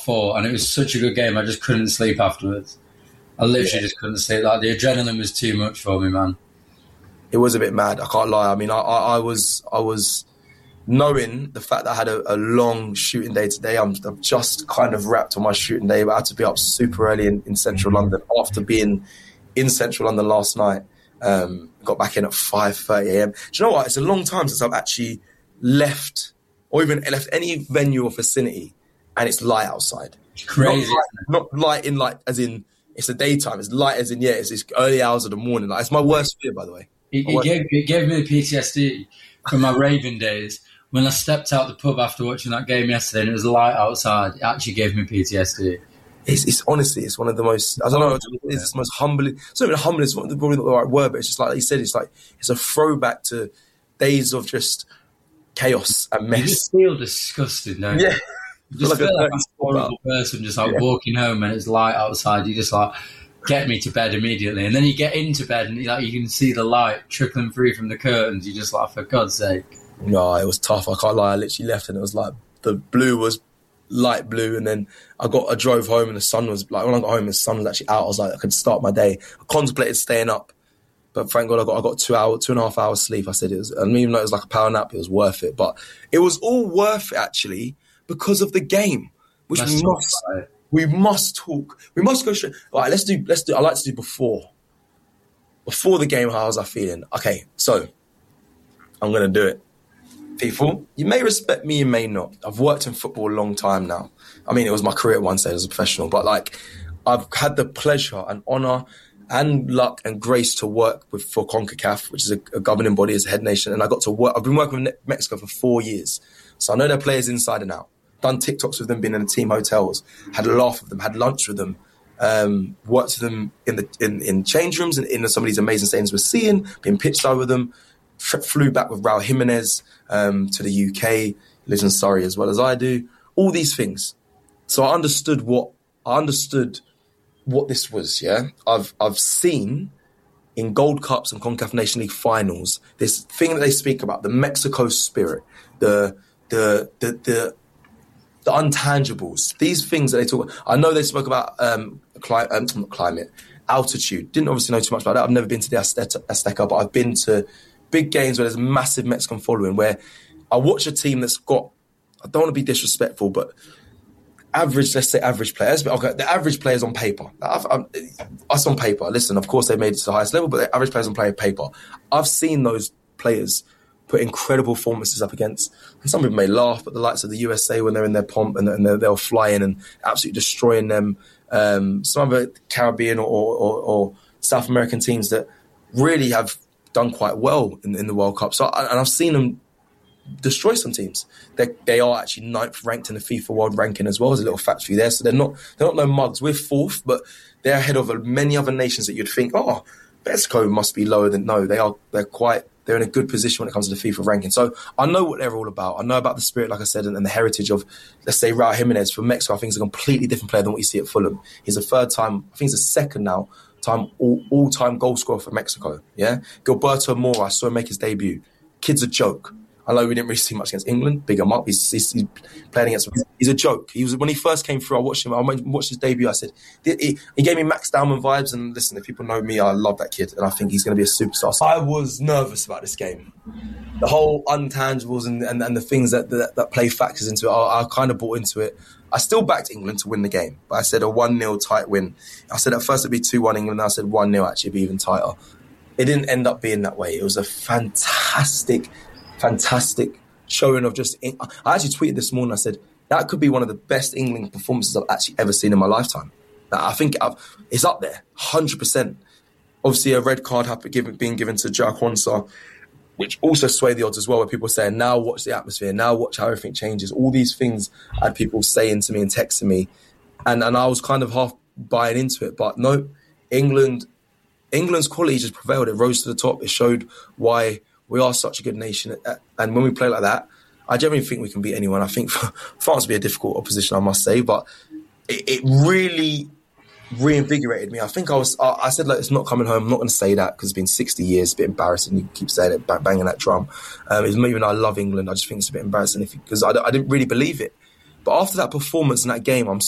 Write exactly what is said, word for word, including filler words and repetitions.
four, and it was such a good game. I just couldn't sleep afterwards. I literally yeah. just couldn't sleep. Like the adrenaline was too much for me, man. It was a bit mad. I can't lie. I mean, I, I, I was, I was knowing the fact that I had a, a long shooting day today. I'm, I'm just kind of wrapped on my shooting day, but I had to be up super early in, in central London after being in central London last night. Um, got back in at five thirty a.m. Do you know what? It's a long time since I've actually left or even left any venue or vicinity and it's light outside. It's crazy. Not light, not light in like, as in, it's the daytime. It's light as in, yeah, it's, it's early hours of the morning. Like, it's my worst fear, by the way. It, it, gave, it gave me the P T S D from my raving days. When I stepped out the pub after watching that game yesterday and it was light outside, it actually gave me P T S D. It's, it's honestly, it's one of the most, I don't know, it's the most humbling, it's not even humbling, it's not probably not the right word, but it's just like you said, it's like, it's a throwback to days of just chaos and mess. You just feel disgusting, don't you? Yeah. You just feel like a horrible person just like yeah. walking home and it's light outside. You just like, get me to bed immediately. And then you get into bed and like you can see the light trickling through from the curtains. You just like, for God's sake. No, it was tough. I can't lie. I literally left and it was like, the blue was light blue, and then I got I drove home and the sun was like, when I got home the sun was actually out. I was like, I could start my day. I contemplated staying up, but thank God I got I got two hours two and a half hours sleep. I said it was, and even though it was like a power nap, it was worth it. But it was all worth it actually because of the game, which Let's we must we must talk. We must go straight. All right, let's do let's do. I like to do before before the game. How was I feeling? Okay, so I'm gonna do it. People, you may respect me, you may not. I've worked in football a long time now. I mean, it was my career at one stage as a professional, but like, I've had the pleasure and honour and luck and grace to work with for CONCACAF, which is a, a governing body as a head nation, and I got to work. I've been working with Mexico for four years, so I know their players inside and out. Done TikToks with them, been in the team hotels, had a laugh with them, had lunch with them, um, worked with them in the in, in change rooms and in some of these amazing stadiums we're seeing, been pitch side with them. Flew back with Raul Jimenez um, to the U K, lives in Surrey as well as I do. All these things. So I understood what I understood what this was. Yeah, I've I've seen in Gold Cups and CONCACAF Nation League finals this thing that they speak about, the Mexico spirit, the the the the, the untangibles. These things that they talk. I know they spoke about um, cli- um not climate, altitude. Didn't obviously know too much about that. I've never been to the Azteca, Azteca but I've been to big games where there's a massive Mexican following, where I watch a team that's got, I don't want to be disrespectful, but average, let's say average players, but okay, the average players on paper, I've, I'm, us on paper, listen, of course they made it to the highest level, but the average players on play paper, I've seen those players put incredible performances up against, and some people may laugh, but the likes of the U S A when they're in their pomp and, and they're, they'll fly in and absolutely destroying them, um, some other Caribbean or, or, or South American teams that really have done quite well in, in the World Cup. So, and I've seen them destroy some teams. They they are actually ninth ranked in the FIFA World Ranking as well. As a little fact for you there. So they're not they're not no mugs. We're fourth, but they're ahead of many other nations that you'd think, oh, Mexico must be lower than. No, they are. They're quite. They're in a good position when it comes to the FIFA ranking. So I know what they're all about. I know about the spirit, like I said, and, and the heritage of, let's say, Raul Jimenez from Mexico. I think he's a completely different player than what you see at Fulham. He's a third time. I think he's a second now. Time all, all-time goal scorer for Mexico, yeah? Gilberto Mora, I saw him make his debut. Kid's a joke. I know we didn't really see much against England. Big him up. He's, he's, he's playing against... He's a joke. He was When he first came through, I watched him. I watched his debut. I said... He, he gave me Max Dowman vibes, and listen, if people know me, I love that kid, and I think he's going to be a superstar. So I was nervous about this game. The whole untangibles and, and, and the things that, that, that play factors into it, I, I kind of bought into it. I still backed England to win the game, but I said a one nil tight win. I said at first it'd be two one England, then I said one nil actually be even tighter. It didn't end up being that way. It was a fantastic, fantastic showing of just... I actually tweeted this morning, I said, that could be one of the best England performances I've actually ever seen in my lifetime. I think I've, it's up there, one hundred percent. Obviously, a red card happened, given, being given to Jack Quansah, which also swayed the odds as well, where people were saying, now watch the atmosphere, now watch how everything changes. All these things I had people saying to me and texting me. And, and I was kind of half buying into it. But no, England, England's quality just prevailed. It rose to the top. It showed why we are such a good nation. And when we play like that, I generally think we can beat anyone. I think France will be a difficult opposition, I must say. But it, it really reinvigorated me. I think I was, I, I said, like, it's not coming home. I'm not going to say that because it's been sixty years. It's a bit embarrassing. You keep saying it, banging that drum. Um, it's not even I love England. I just think it's a bit embarrassing because I, I didn't really believe it. But after that performance in that game, I'm